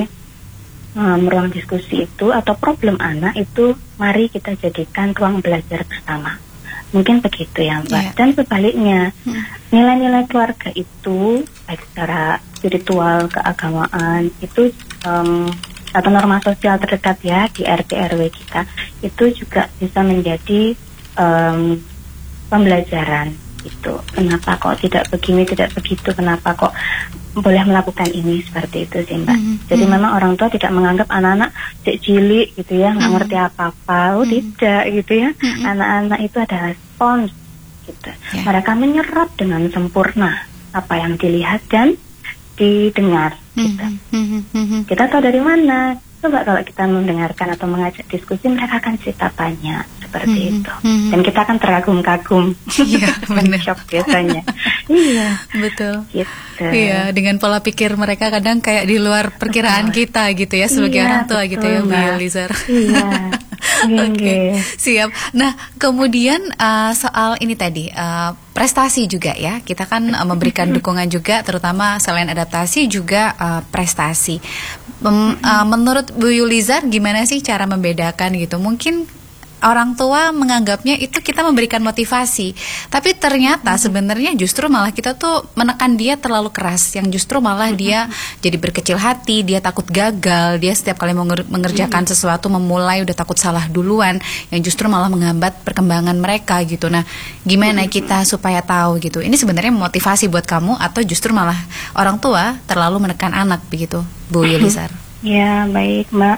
um, ruang diskusi itu atau problem anak itu mari kita jadikan ruang belajar bersama. Mungkin begitu ya, Mbak. Yeah. Dan sebaliknya hmm. nilai-nilai keluarga itu baik secara spiritual, keagamaan itu um, atau norma sosial terdekat ya di R T R W kita itu juga bisa menjadi um, pembelajaran itu. Kenapa kok tidak begini, tidak begitu, kenapa kok boleh melakukan ini, seperti itu sih Mbak. Mm-hmm. Jadi memang orang tua tidak menganggap anak-anak cek cilik gitu ya, nggak mm-hmm. ngerti apa-apa. Oh mm-hmm. tidak gitu ya. Mm-hmm. Anak-anak itu adalah spons gitu. Yeah. Mereka menyerap dengan sempurna apa yang dilihat dan didengar. Kita. Mm-hmm. Kita tahu dari mana. Coba kalau kita mendengarkan atau mengajak diskusi, mereka akan cerita banyak seperti mm-hmm. itu. Dan kita akan teragum-kagum. Iya, benar. Shock biasanya. Iya, betul. Gitu. Iya, dengan pola pikir mereka kadang kayak di luar perkiraan betul. Kita gitu ya sebagai iya, orang tua betul, gitu ya, Bu Yulizar. Iya. Oke, okay. Siap. Nah, kemudian uh, soal ini tadi uh, prestasi juga ya. Kita kan uh, memberikan dukungan juga, terutama selain adaptasi juga uh, prestasi. Mem, uh, menurut Bu Yulizar, gimana sih cara membedakan gitu? Mungkin orang tua menganggapnya itu kita memberikan motivasi, tapi ternyata sebenarnya justru malah kita tuh menekan dia terlalu keras, yang justru malah dia jadi berkecil hati, dia takut gagal, dia setiap kali mengerjakan sesuatu memulai udah takut salah duluan, yang justru malah menghambat perkembangan mereka gitu. Nah, gimana kita supaya tahu gitu, ini sebenarnya motivasi buat kamu atau justru malah orang tua terlalu menekan anak begitu, Bu Yulizar? Ya, baik Mbak.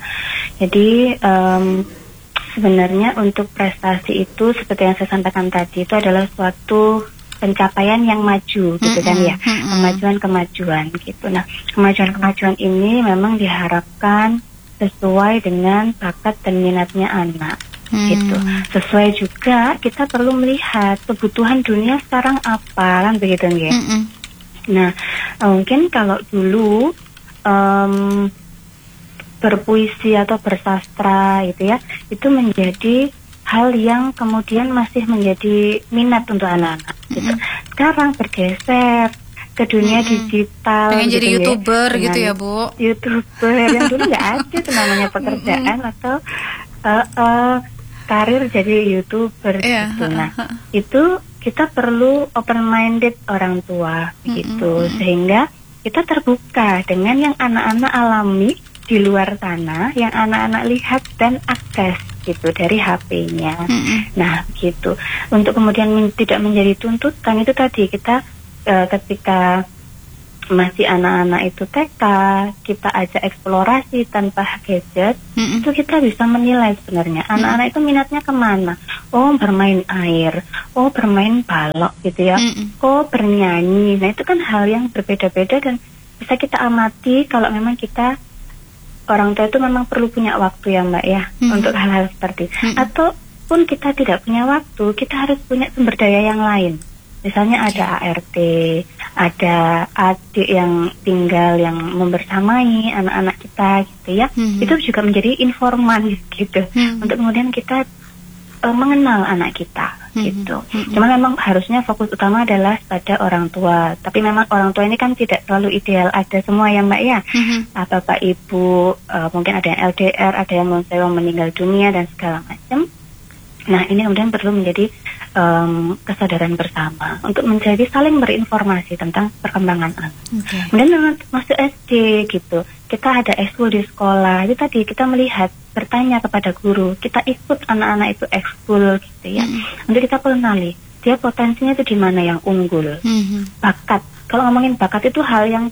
Jadi um, sebenarnya untuk prestasi itu seperti yang saya sampaikan tadi itu adalah suatu pencapaian yang maju gitu kan ya, kemajuan-kemajuan gitu. Nah, kemajuan-kemajuan ini memang diharapkan sesuai dengan bakat dan minatnya anak hmm. gitu. Sesuai juga kita perlu melihat kebutuhan dunia sekarang apa kan begitu ya. Hmm. Nah, mungkin kalau dulu um, berpuisi atau bersastra gitu ya, itu menjadi hal yang kemudian masih menjadi minat untuk anak-anak gitu. Mm-hmm. Sekarang bergeser ke dunia mm-hmm. digital. Pengen gitu jadi ya. YouTuber gitu ya, Bu. YouTuber yang dulu nggak ada tuh namanya pekerjaan mm-hmm. atau uh, uh, karir jadi YouTuber yeah. gitu. Nah, itu kita perlu open-minded orang tua, gitu, mm-hmm. sehingga kita terbuka dengan yang anak-anak alami di luar sana, yang anak-anak lihat dan akses gitu dari H P-nya. Mm-hmm. Nah, gitu. Untuk kemudian men- tidak menjadi tuntutan itu tadi kita uh, ketika masih anak-anak itu T K, kita ajak eksplorasi tanpa gadget, mm-hmm. itu kita bisa menilai sebenarnya anak-anak itu minatnya kemana. Oh, bermain air, oh bermain balok gitu ya, mm-hmm. oh bernyanyi. Nah, itu kan hal yang berbeda-beda dan bisa kita amati kalau memang kita orang tua itu memang perlu punya waktu ya Mbak ya, mm-hmm. untuk hal-hal seperti mm-hmm. ataupun kita tidak punya waktu, kita harus punya sumber daya yang lain. Misalnya ada A R T, ada adik yang tinggal yang membersamai anak-anak kita gitu ya. Mm-hmm. Itu juga menjadi informan gitu. Mm-hmm. Untuk kemudian kita uh, mengenal anak kita mm-hmm. gitu. Mm-hmm. Cuma memang harusnya fokus utama adalah pada orang tua. Tapi memang orang tua ini kan tidak selalu ideal ada semua ya Mbak ya. Mm-hmm. Uh, Bapak Ibu, uh, mungkin ada yang L D R, ada yang meninggal dunia dan segala macam. Nah, ini kemudian perlu menjadi um, kesadaran bersama untuk menjadi saling berinformasi tentang perkembangan anak. Okay. Kemudian masuk S D gitu, kita ada ekskul di sekolah. Itu tadi kita melihat, bertanya kepada guru, kita ikut anak-anak itu ekskul gitu ya. Mm-hmm. Untuk kita kenali, dia potensinya itu di mana yang unggul. Mm-hmm. Bakat, kalau ngomongin bakat itu hal yang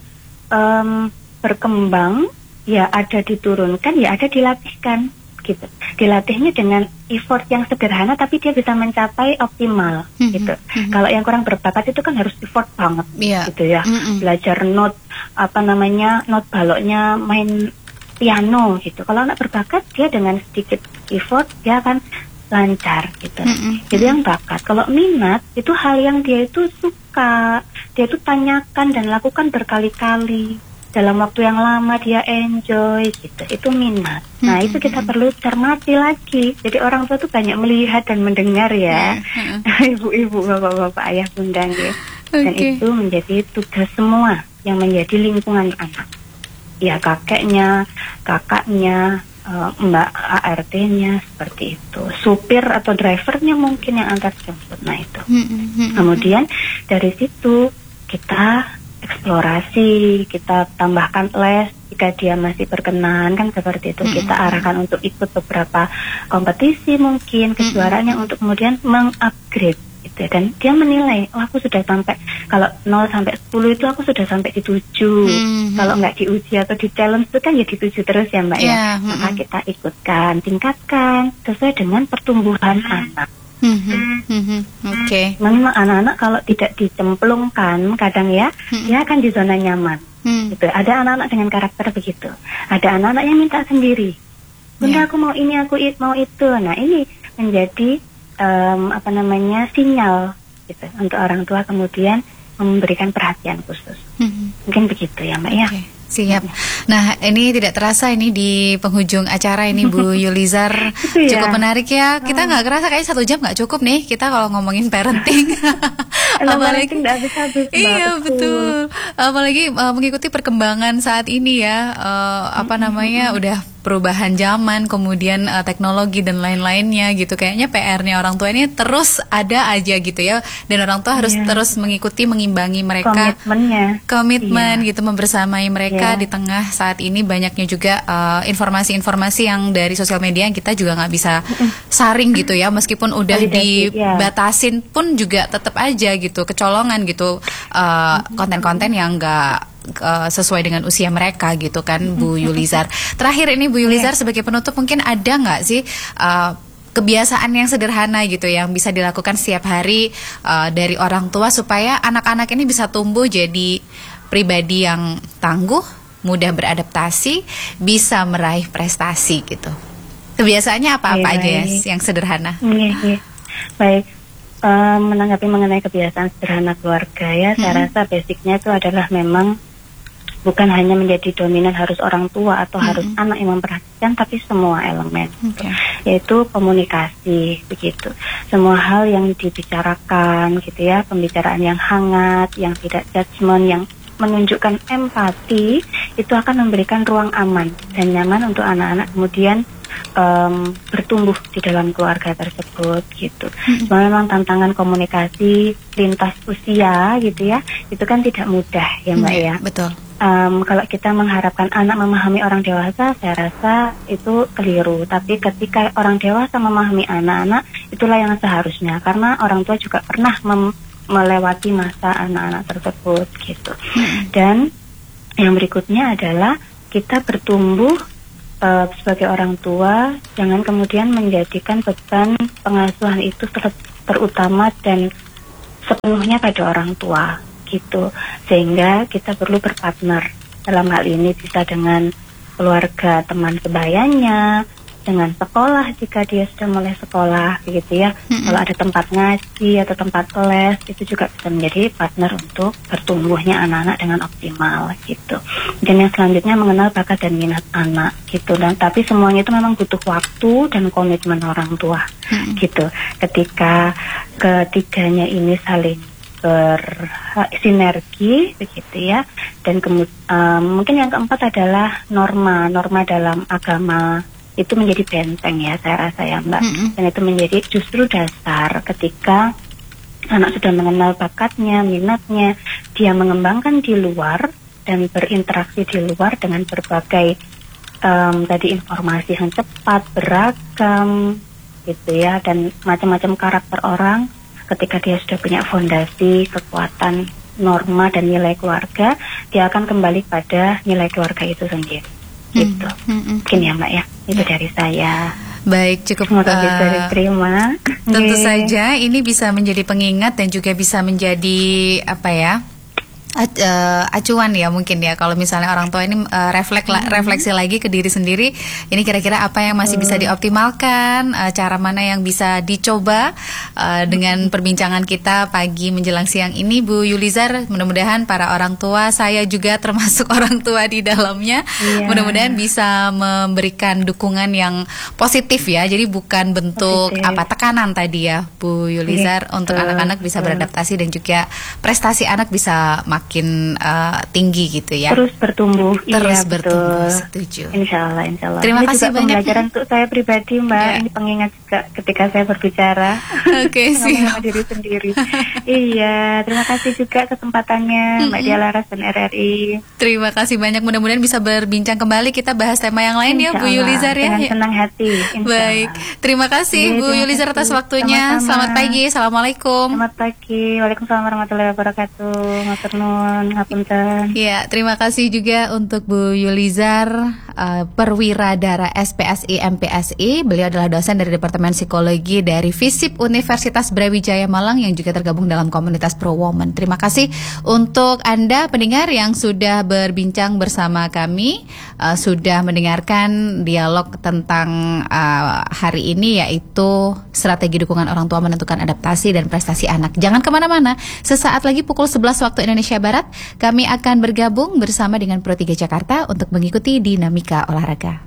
um, berkembang, ya ada diturunkan, ya ada dilatihkan. Gitu. Dilatihnya dengan effort yang sederhana tapi dia bisa mencapai optimal mm-hmm. gitu. Mm-hmm. Kalau yang kurang berbakat itu kan harus effort banget yeah. gitu ya. Mm-hmm. Belajar not apa namanya not baloknya main piano gitu. Kalau anak berbakat dia dengan sedikit effort dia akan lancar gitu. Mm-hmm. Jadi yang bakat. Kalau minat itu hal yang dia itu suka, dia itu tanyakan dan lakukan berkali-kali. Dalam waktu yang lama dia enjoy gitu, itu minat. Nah mm-hmm. itu kita perlu cermati lagi. Jadi orang tua tuh banyak melihat dan mendengar ya, mm-hmm. ibu-ibu, bapak-bapak, ayah, bunda ya. Okay. Dan itu menjadi tugas semua yang menjadi lingkungan anak. Ya kakeknya, kakaknya, uh, mbak A R T-nya seperti itu. Supir atau drivernya mungkin yang antar jemput. Nah itu. Mm-hmm. Kemudian dari situ kita eksplorasi, kita tambahkan les jika dia masih berkenan kan seperti itu. Mm-hmm. Kita arahkan untuk ikut beberapa kompetisi mungkin kejuaraan yang mm-hmm. untuk kemudian mengupgrade gitu. Dan dia menilai, oh aku sudah sampai kalau nol sampai sepuluh itu aku sudah sampai di tujuh. Mm-hmm. Kalau nggak diuji atau di challenge itu kan ya di tujuh terus ya Mbak yeah. ya. Maka mm-hmm. kita ikutkan, tingkatkan sesuai dengan pertumbuhan anak. Mm-hmm. Mm-hmm. Oke. Okay. Memang anak-anak kalau tidak dicemplungkan kadang ya, mm-hmm. dia akan di zona nyaman. Mm. Gitu. Ada anak-anak dengan karakter begitu. Ada anak-anak yang minta sendiri. Bunda yeah. aku mau ini, aku it, mau itu. Nah ini menjadi um, apa namanya sinyal gitu untuk orang tua kemudian memberikan perhatian khusus. Mm-hmm. Mungkin begitu ya Mbak ya. Okay. Siap. Nah, ini tidak terasa ini di penghujung acara ini Bu Yulizar ya? Cukup menarik ya. Kita nggak kerasa kayak satu jam nggak cukup nih. Kita kalau ngomongin parenting. Apalagi nggak habis-habis. Iya betul. Apalagi uh, mengikuti perkembangan saat ini ya. Uh, apa namanya udah perubahan zaman, kemudian uh, teknologi dan lain-lainnya gitu. Kayaknya P R-nya orang tua ini terus ada aja gitu ya. Dan orang tua harus yeah. terus mengikuti, mengimbangi mereka. Komitmennya. Komitmen yeah. gitu, membersamai mereka yeah. di tengah saat ini banyaknya juga uh, informasi-informasi yang dari sosial media yang kita juga nggak bisa saring gitu ya. Meskipun udah Validasi, dibatasin yeah. pun juga tetap aja gitu, kecolongan gitu uh, konten-konten yang nggak Uh, sesuai dengan usia mereka gitu kan Bu Yulizar. Terakhir ini Bu Yulizar sebagai penutup mungkin ada nggak sih uh, kebiasaan yang sederhana gitu yang bisa dilakukan setiap hari uh, dari orang tua supaya anak-anak ini bisa tumbuh jadi pribadi yang tangguh, mudah beradaptasi, bisa meraih prestasi gitu. Kebiasaannya apa-apa Oke, aja ya baik. yang sederhana? Iya, iya. Baik. Uh, menanggapi mengenai kebiasaan sederhana keluarga ya, hmm. saya rasa basicnya itu adalah memang bukan hanya menjadi dominan harus orang tua atau mm-hmm. harus anak yang memperhatikan, tapi semua elemen, okay. yaitu komunikasi begitu. Semua hal yang dibicarakan gitu ya, pembicaraan yang hangat, yang tidak judgement, yang menunjukkan empati, itu akan memberikan ruang aman dan nyaman untuk anak-anak kemudian um, bertumbuh di dalam keluarga tersebut gitu. Hmm. Cuma memang tantangan komunikasi lintas usia gitu ya, itu kan tidak mudah ya Mbak hmm, ya. Betul. Um, kalau kita mengharapkan anak memahami orang dewasa, saya rasa itu keliru. Tapi ketika orang dewasa memahami anak-anak, itulah yang seharusnya. Karena orang tua juga pernah mem- melewati masa anak-anak tersebut gitu. Hmm. Dan yang berikutnya adalah kita bertumbuh uh, sebagai orang tua, jangan kemudian menjadikan beban pengasuhan itu ter- terutama dan sepenuhnya pada orang tua. Gitu, sehingga kita perlu berpartner dalam hal ini bisa dengan keluarga teman sebayanya, dengan sekolah jika dia sudah mulai sekolah, begitu ya. Mm-hmm. Kalau ada tempat ngaji atau tempat les, itu juga bisa menjadi partner untuk bertumbuhnya anak-anak dengan optimal, gitu. Dan yang selanjutnya mengenal bakat dan minat anak, gitu. Dan tapi semuanya itu memang butuh waktu dan komitmen orang tua, mm-hmm. gitu. Ketika ketiganya ini saling bersinergi begitu ya, dan kemu- um, mungkin yang keempat adalah norma norma dalam agama itu menjadi benteng ya saya rasa ya Mbak, mm-hmm. dan itu menjadi justru dasar ketika anak sudah mengenal bakatnya, minatnya, dia mengembangkan di luar dan berinteraksi di luar dengan berbagai um, tadi informasi yang cepat, beragam gitu ya, dan macam-macam karakter orang. Ketika dia sudah punya fondasi, kekuatan, norma, dan nilai keluarga, dia akan kembali pada nilai keluarga itu sendiri. Hmm. Gitu. Hmm. Mungkin ya Mbak ya, itu ya. Dari saya. Baik, cukup Semoga uh, bisa diterima. Tentu okay. saja ini bisa menjadi pengingat dan juga bisa menjadi apa ya? Uh, acuan ya mungkin ya kalau misalnya orang tua ini uh, refleks la, refleksi lagi ke diri sendiri, ini kira-kira apa yang masih bisa dioptimalkan, uh, cara mana yang bisa dicoba uh, dengan perbincangan kita pagi menjelang siang ini Bu Yulizar. Mudah-mudahan para orang tua, saya juga termasuk orang tua di dalamnya, yeah. mudah-mudahan bisa memberikan dukungan yang positif ya, jadi bukan bentuk positif. Apa tekanan tadi ya Bu Yulizar, yeah. untuk anak-anak bisa beradaptasi dan juga prestasi anak bisa makin uh, tinggi gitu ya. Terus bertumbuh. Terus iya, bertumbuh. Betul. Setuju. Insya Allah, insya Allah. Terima ini kasih juga banyak. Pembelajaran untuk saya pribadi, Mbak. Ya. Ini pengingat juga ketika saya berbicara. Oke, okay, siap. diri sendiri. Iya, terima kasih juga kesempatannya, Mbak Dia Laras dan R R I. Terima kasih banyak. Mudah-mudahan bisa berbincang kembali. Kita bahas tema yang lain insya ya, Bu Yulizar ya. Dengan senang hati. Baik. Terima kasih ya, Bu Yulizar atas waktunya. Sama-sama. Selamat pagi. Assalamualaikum. Selamat pagi. Waalaikumsalam warahmatullahi wabarakatuh. Maturnuun. Ngapunten. Ya, terima kasih juga untuk Bu Yulizar, uh, perwira dara S P S I M P S I. Beliau adalah dosen dari Departemen Psikologi dari FISIP Universitas Brawijaya Malang yang juga tergabung dalam komunitas Pro Woman. Terima kasih untuk Anda pendengar yang sudah berbincang bersama kami, uh, sudah mendengarkan dialog tentang uh, hari ini, yaitu strategi dukungan orang tua menentukan adaptasi dan prestasi anak. Jangan kemana-mana, sesaat lagi pukul sebelas waktu Indonesia Barat, kami akan bergabung bersama dengan Pro tiga Jakarta untuk mengikuti dinamika olahraga.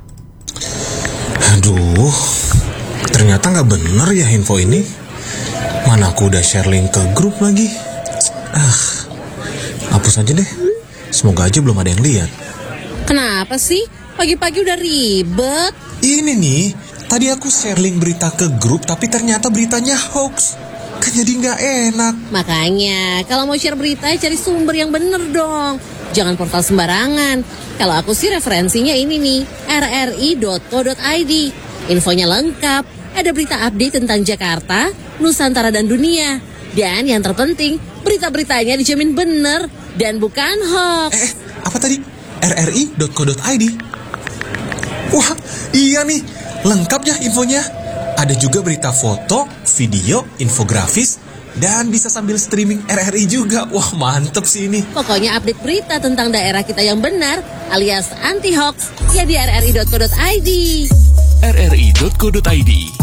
Aduh, ternyata nggak bener ya info ini. Mana aku udah share link ke grup lagi. Ah, hapus aja deh. Semoga aja belum ada yang lihat. Kenapa sih? Pagi-pagi udah ribet. Ini nih, tadi aku share link berita ke grup, tapi ternyata beritanya hoax. Kan jadi nggak enak. Makanya kalau mau share berita cari sumber yang bener dong. Jangan portal sembarangan. Kalau aku sih referensinya ini nih, r r i dot co dot i d. Infonya lengkap, ada berita update tentang Jakarta, Nusantara dan dunia. Dan yang terpenting, berita-beritanya dijamin bener dan bukan hoax. Eh, apa tadi? r r i dot co dot i d. Wah, iya nih, lengkap ya infonya. Ada juga berita foto, video, infografis, dan bisa sambil streaming R R I juga. Wah, mantep sih ini. Pokoknya update berita tentang daerah kita yang benar, alias anti-hoax, ya di r r i dot co dot i d. r r i dot co dot i d,